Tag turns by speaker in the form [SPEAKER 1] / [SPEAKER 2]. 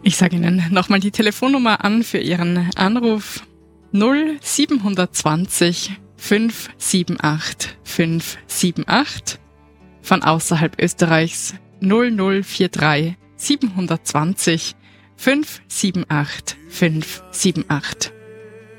[SPEAKER 1] Ich sage Ihnen nochmal die Telefonnummer an für Ihren Anruf 0720 578 578, von außerhalb Österreichs 0043 720 578 578.